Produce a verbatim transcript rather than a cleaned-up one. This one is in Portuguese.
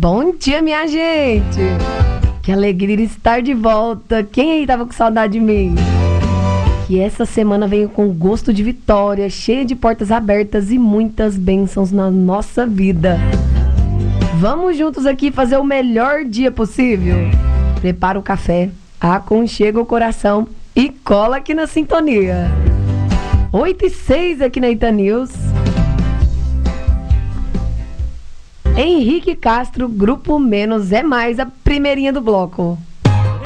Bom dia, minha gente! Que alegria estar de volta! Quem aí tava com saudade de mim? Que essa semana venha com gosto de vitória, cheia de portas abertas e muitas bênçãos na nossa vida. Vamos juntos aqui fazer o melhor dia possível? Prepara o café, aconchega o coração e cola aqui na sintonia. oito e seis aqui na Ita News. Henrique Castro, Grupo Menos é Mais, a primeirinha do bloco.